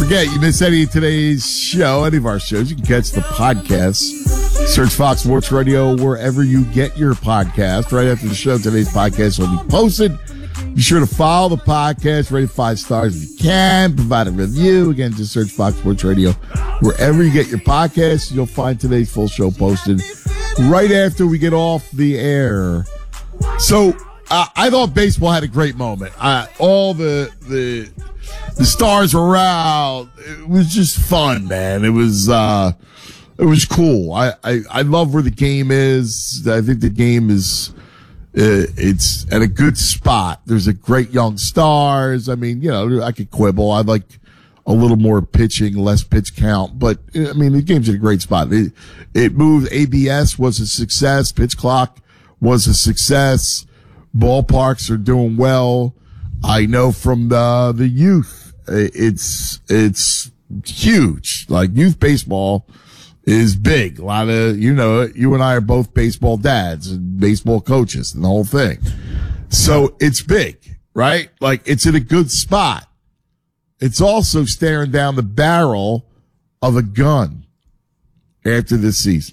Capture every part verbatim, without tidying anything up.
forget, you miss any of today's show, any of our shows, you can catch the podcast. Search Fox Sports Radio wherever you get your podcast. Right after the show, today's podcast will be posted. Be sure to follow the podcast, rate it five stars if you can, provide a review. Again, just search Fox Sports Radio wherever you get your podcasts. You'll find today's full show posted right after we get off the air. So, uh, I thought baseball had a great moment. Uh, all the, the, the stars were out. It was just fun, man. It was, uh, it was cool. I, I, I love where the game is. I think the game is, uh, it's at a good spot. There's a great young stars. I mean, you know, I could quibble. I'd like a little more pitching, less pitch count, but I mean, the game's at a great spot. It, it moved. A B S was a success. Pitch clock was a success. Ballparks are doing well. I know from the, the youth, it's, it's huge. Like youth baseball is big. A lot of, you know, you and I are both baseball dads and baseball coaches and the whole thing. So it's big, right? Like it's in a good spot. It's also staring down the barrel of a gun after this season.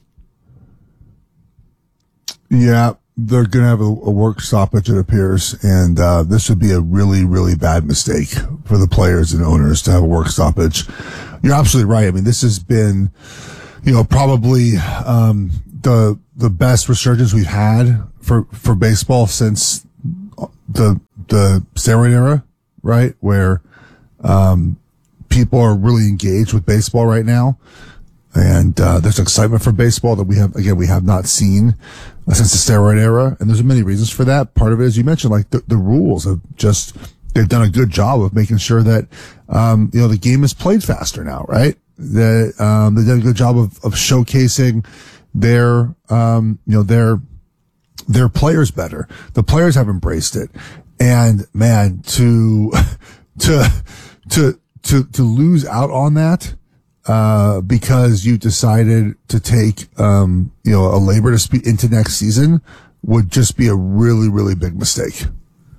Yeah, they're going to have a, a work stoppage, it appears, and uh, this would be a really, really bad mistake for the players and owners to have a work stoppage. You're absolutely right. I mean, this has been, you know, probably um, the the best resurgence we've had for for baseball since the the steroid era, right? Where um, people are really engaged with baseball right now. And, uh, there's excitement for baseball that we have, again, we have not seen uh, since the steroid era. And there's many reasons for that. Part of it, as you mentioned, like the, the rules have just, they've done a good job of making sure that, um, you know, the game is played faster now, right? That, um, they've done a good job of, of showcasing their, um, you know, their, their players better. The players have embraced it. And man, to, to, to, to, to lose out on that, Uh, because you decided to take, um, you know, a labor dispute into next season would just be a really, really big mistake.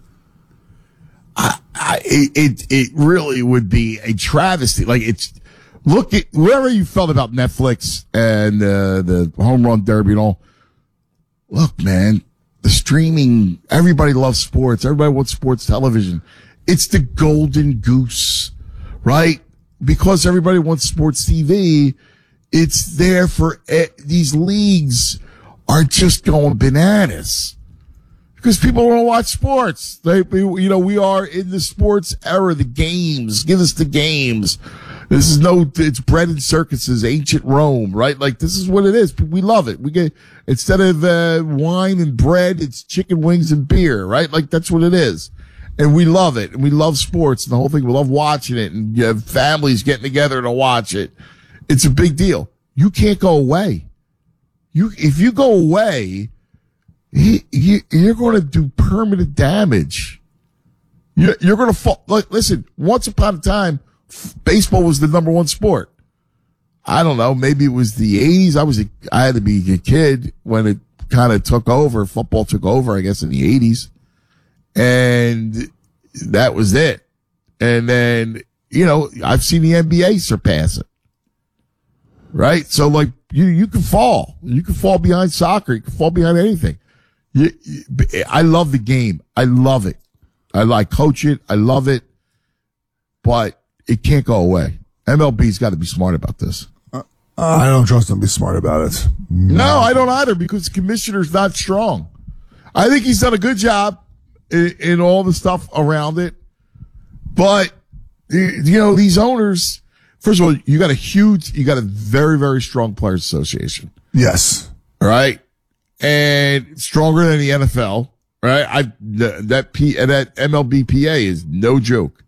I, I, it, it really would be a travesty. Like it's, look at whatever you felt about Netflix and, uh, the home run derby and all. Look, man, the streaming, everybody loves sports. Everybody wants sports television. It's the golden goose, right? Because everybody wants sports T V, it's there for, eh, these leagues are just going bananas. Because people want to watch sports. They, you know, we are in the sports era, the games. Give us the games. This is no, it's bread and circuses, ancient Rome, right? Like, this is what it is. We love it. We get, instead of, uh, wine and bread, it's chicken wings and beer, right? Like, that's what it is. And we love it, and we love sports and the whole thing. We love watching it, and you have families getting together to watch it. It's a big deal. You can't go away. You, if you go away, you, you, you're going to do permanent damage. You're, you're going to fall. Like, listen, once upon a time, baseball was the number one sport. I don't know, maybe it was the eighties. I was, a, I had to be a kid when it kind of took over. Football took over, I guess, in the eighties. And that was it. And then, you know, I've seen the N B A surpass it. Right? So like, you, you can fall. You can fall behind soccer. You can fall behind anything. You, you, I love the game. I love it. I like coach it. I love it. But it can't go away. M L B's got to be smart about this. Uh, I don't trust them to be smart about it. No, no I don't either because the commissioner's not strong. I think he's done a good job. In, in all the stuff around it. But, you know, these owners, first of all, you got a huge, you got a very, very strong players association. Yes. All right. And stronger than the N F L. Right. I, that P, that M L B P A is no joke.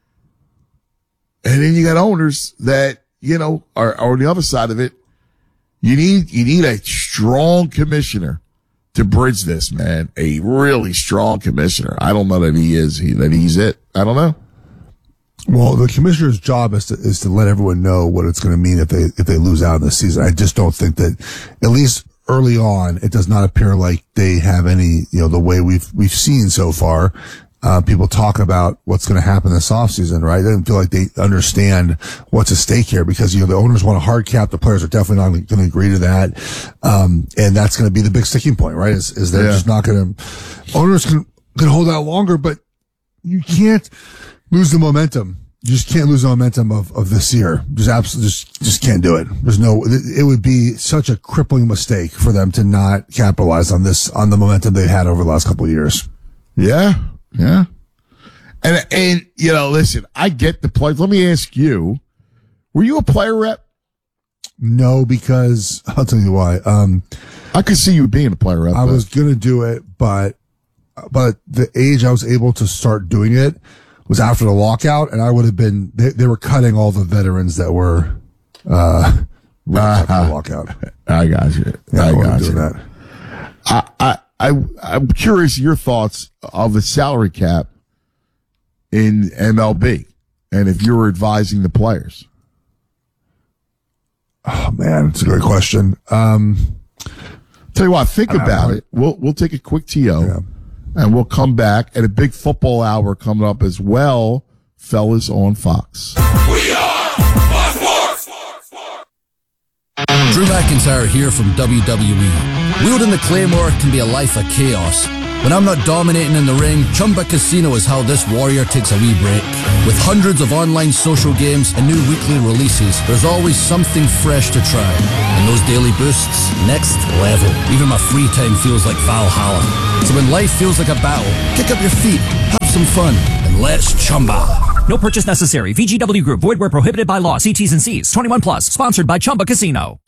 And then you got owners that, you know, are, are on the other side of it. You need, you need a strong commissioner to bridge this, man. A really strong commissioner. I don't know that he is, he, that he's it. I don't know. Well, the commissioner's job is to, is to let everyone know what it's going to mean if they, if they lose out in this season. I just don't think that, at least early on, it does not appear like they have any, you know, the way we've, we've seen so far. uh, people talk about what's going to happen this offseason, right? They don't feel like they understand what's at stake here because, you know, the owners want a hard cap. The players are definitely not going to agree to that. Um, and that's going to be the big sticking point, right? Is, is they're yeah. just not going to, owners can, can hold out longer, but you can't lose the momentum. You just can't lose the momentum of, of this year. Just absolutely, just, just can't do it. There's no, it would be such a crippling mistake for them to not capitalize on this, on the momentum they've had over the last couple of years. Yeah. Yeah. And, and, you know, listen, I get the players. Let me ask you, were you a player rep? No, because I'll tell you why. Um, I could see you being a player rep. I was going to do it, but, but the age I was able to start doing it was after the lockout, and I would have been, they, they were cutting all the veterans that were, uh, right uh, after the lockout. I got you. Yeah, I, I got you. That. I, I, I, I'm curious your thoughts of the salary cap in M L B and if you were advising the players. Oh man, it's a great question. Um, tell you what, think about it. We'll, we'll take a quick T O. Yeah. And we'll come back at a big football hour coming up as well, fellas, on Fox. We are Fox Sports! Drew McIntyre here from W W E. Wielding the Claymore can be a life of chaos. When I'm not dominating in the ring, Chumba Casino is how this warrior takes a wee break. With hundreds of online social games and new weekly releases, there's always something fresh to try. And those daily boosts, next level. Even my free time feels like Valhalla. So when life feels like a battle, kick up your feet, have some fun, and let's chumba. No purchase necessary. V G W Group. Void where prohibited by law. See T's and C's. twenty-one plus. Sponsored by Chumba Casino.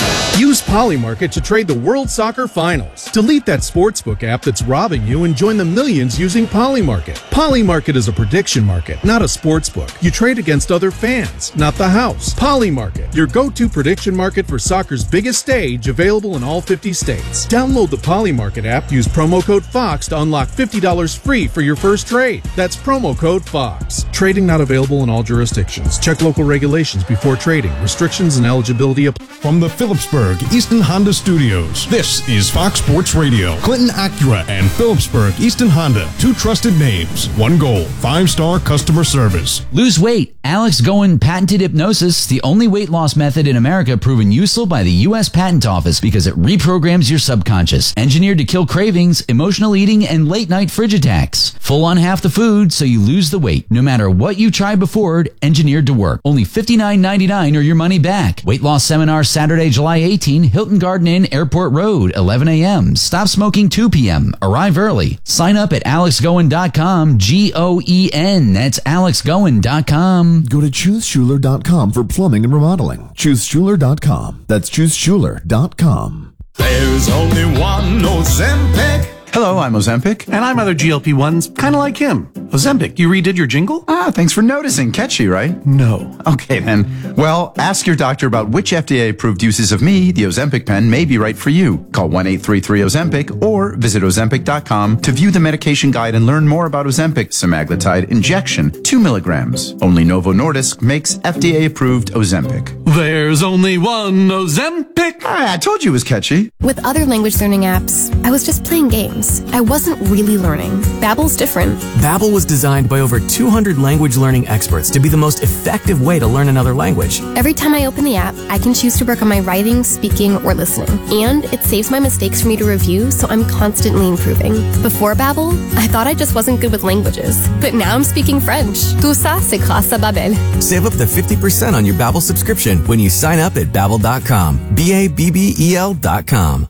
Use Polymarket to trade the World Soccer Finals. Delete that sportsbook app that's robbing you and join the millions using Polymarket. Polymarket is a prediction market, not a sportsbook. You trade against other fans, not the house. Polymarket, your go-to prediction market for soccer's biggest stage, available in all fifty states. Download the Polymarket app, use promo code FOX to unlock fifty dollars free for your first trade. That's promo code FOX. Trading not available in all jurisdictions. Check local regulations before trading. Restrictions and eligibility apply. From the Phillipsburg Easton Honda Studios, this is Fox Sports Radio. Clinton Acura and Phillipsburg Easton Honda, two trusted names, one goal, five-star customer service. Lose weight. Alex Goen patented hypnosis, the only weight loss method in America proven useful by the U S Patent Office because it reprograms your subconscious. Engineered to kill cravings, emotional eating, and late-night fridge attacks. Full on half the food, so you lose the weight. No matter what you tried before, engineered to work. Only fifty-nine ninety-nine or your money back. Weight loss seminar Saturday, July eighteenth, Hilton Garden Inn, Airport Road, eleven a.m. Stop smoking two p.m. Arrive early. Sign up at alex goen dot com, G O E N. That's alex goen dot com. Go to choose schuler dot com for plumbing and remodeling. choose schuler dot com. That's choose schuler dot com. There's only one Ozempic. Hello, I'm Ozempic. And I'm other G L P ones, kind of like him. Ozempic, you redid your jingle? Ah, thanks for noticing. Catchy, right? No. Okay, then. Well, ask your doctor about which F D A-approved uses of me, the Ozempic pen, may be right for you. Call one eight three three Ozempic or visit ozempic dot com to view the medication guide and learn more about Ozempic semaglutide injection, two milligrams. Only Novo Nordisk makes F D A-approved Ozempic. There's only one Ozempic. Ah, I told you it was catchy. With other language learning apps, I was just playing games. I wasn't really learning. Babbel's different. Babbel was designed by over two hundred language learning experts to be the most effective way to learn another language. Every time I open the app, I can choose to work on my writing, speaking, or listening. And it saves my mistakes for me to review, so I'm constantly improving. Before Babbel, I thought I just wasn't good with languages. But now I'm speaking French. Tout ça, c'est grâce à Babbel. Save up to fifty percent on your Babbel subscription when you sign up at babbel dot com. B A B B E L dot com.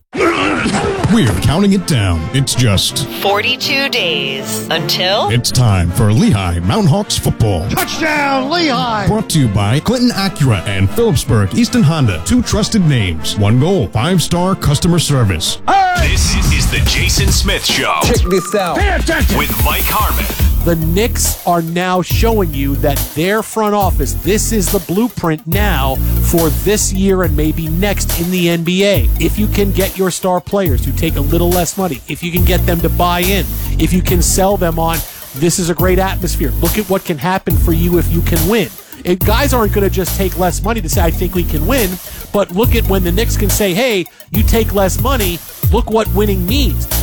We're counting it down. It's just forty-two days until it's time for Lehigh Mountain Hawks football. Touchdown, Lehigh! Brought to you by Clinton Acura and Phillipsburg Easton Honda, two trusted names, one goal, five-star customer service. Hey! This is the Jason Smith Show. Check this out. Pay attention. With Mike Harmon. The Knicks are now showing you that their front office, this is the blueprint now for this year and maybe next in the N B A. If you can get your star players to take a little less money, if you can get them to buy in, if you can sell them on, this is a great atmosphere. Look at what can happen for you if you can win. It, guys aren't going to just take less money to say, I think we can win, but look at when the Knicks can say, hey, you take less money, look what winning means.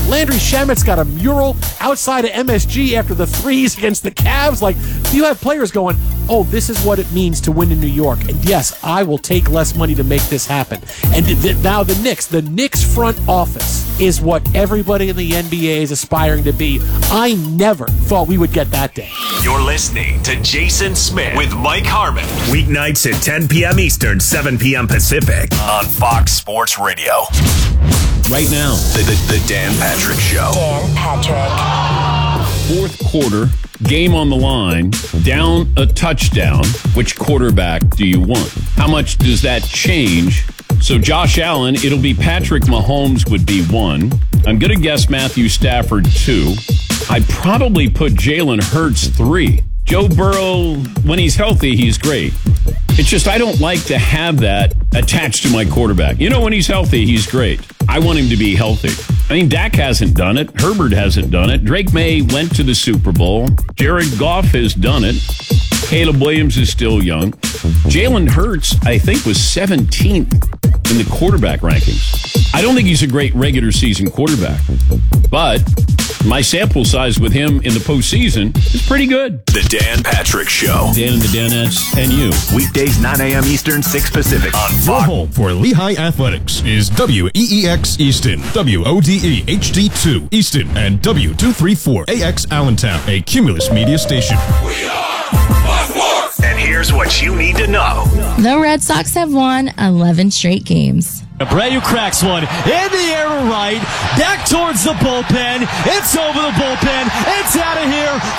Landry Shamet's got a mural outside of M S G after the threes against the Cavs. Like, you have players going, oh, this is what it means to win in New York. And yes, I will take less money to make this happen. And th- now the Knicks, the Knicks front office is what everybody in the N B A is aspiring to be. I never thought we would get that day. You're listening to Jason Smith with Mike Harmon. Weeknights at ten p.m. Eastern, seven p.m. Pacific on Fox Sports Radio. Right now, the, the, the Dan Patrick Show. Dan Patrick. Fourth quarter, game on the line, down a touchdown. Which quarterback do you want? How much does that change? So Josh Allen, it'll be Patrick Mahomes would be one. I'm going to guess Matthew Stafford two. I'd probably put Jalen Hurts three. Joe Burrow, when he's healthy, he's great. It's just I don't like to have that attached to my quarterback. You know, when he's healthy, he's great. I want him to be healthy. I mean, Dak hasn't done it. Herbert hasn't done it. Drake May went to the Super Bowl. Jared Goff has done it. Caleb Williams is still young. Jalen Hurts, I think, was seventeenth in the quarterback rankings. I don't think he's a great regular season quarterback, but my sample size with him in the postseason is pretty good. The Dan Patrick Show. Dan and the Danettes and you. Weekdays, nine a.m. Eastern, six Pacific on Your Fox. home for Lehigh Athletics is W E E X Easton, W O D E H D two Easton, and W two thirty-four A X Allentown, a Cumulus media station. We are Fox Sports. And here's what you need to know. The Red Sox have won eleven straight games. Abreu cracks one in the air to right, back towards the bullpen. It's over the bullpen. It's out of here.